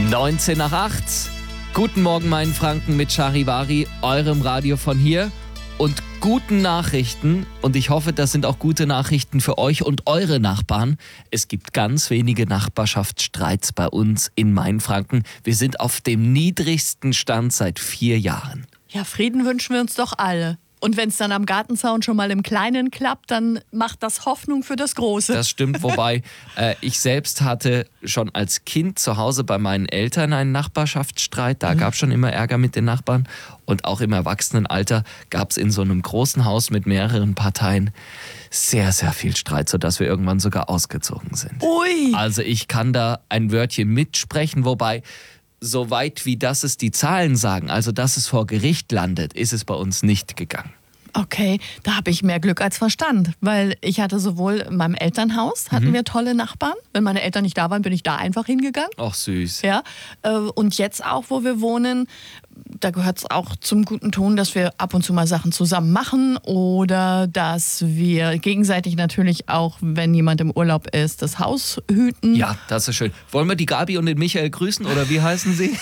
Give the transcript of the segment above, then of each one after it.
19 nach 8. Guten Morgen, mein Franken mit Charivari, eurem Radio von hier. Und guten Nachrichten, und ich hoffe, das sind auch gute Nachrichten für euch und eure Nachbarn. Es gibt ganz wenige Nachbarschaftsstreits bei uns in Mainfranken. Wir sind auf dem niedrigsten Stand seit 4 Jahren. Ja, Frieden wünschen wir uns doch alle. Und wenn es dann am Gartenzaun schon mal im Kleinen klappt, dann macht das Hoffnung für das Große. Das stimmt, wobei ich selbst hatte schon als Kind zu Hause bei meinen Eltern einen Nachbarschaftsstreit. Da gab es schon immer Ärger mit den Nachbarn. Und auch im Erwachsenenalter gab es in so einem großen Haus mit mehreren Parteien sehr, sehr viel Streit, sodass wir irgendwann sogar ausgezogen sind. Ui! Also ich kann da ein Wörtchen mitsprechen, wobei so weit wie das es die Zahlen sagen, also dass es vor Gericht landet, ist es bei uns nicht gegangen. Okay, da habe ich mehr Glück als Verstand, weil ich hatte sowohl in meinem Elternhaus, hatten wir tolle Nachbarn. Wenn meine Eltern nicht da waren, bin ich da einfach hingegangen. Ach süß. Ja, und jetzt auch, wo wir wohnen, da gehört es auch zum guten Ton, dass wir ab und zu mal Sachen zusammen machen oder dass wir gegenseitig natürlich auch, wenn jemand im Urlaub ist, das Haus hüten. Ja, das ist schön. Wollen wir die Gabi und den Michael grüßen oder wie heißen sie?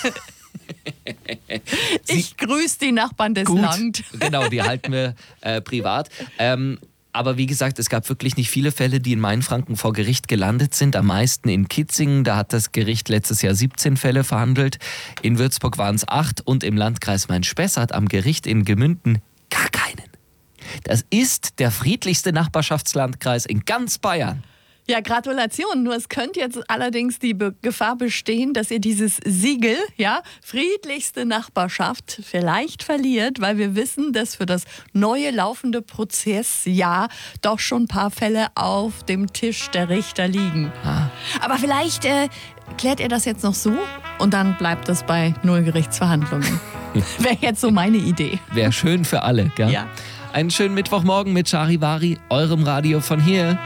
Ich grüße die Nachbarn des Gut, Land. genau, die halten wir privat. Aber wie gesagt, es gab wirklich nicht viele Fälle, die in Mainfranken vor Gericht gelandet sind. Am meisten in Kitzingen, da hat das Gericht letztes Jahr 17 Fälle verhandelt. In Würzburg waren es 8 und im Landkreis Main-Spessart am Gericht in Gemünden gar keinen. Das ist der friedlichste Nachbarschaftslandkreis in ganz Bayern. Ja, Gratulation. Nur es könnte jetzt allerdings die Gefahr bestehen, dass ihr dieses Siegel, ja, friedlichste Nachbarschaft, vielleicht verliert, weil wir wissen, dass für das neue laufende Prozessjahr doch schon ein paar Fälle auf dem Tisch der Richter liegen. Aber vielleicht klärt ihr das jetzt noch so und dann bleibt es bei 0 Gerichtsverhandlungen. Wäre jetzt so meine Idee. Wäre schön für alle, gell? Ja. Einen schönen Mittwochmorgen mit Charivari, eurem Radio von hier.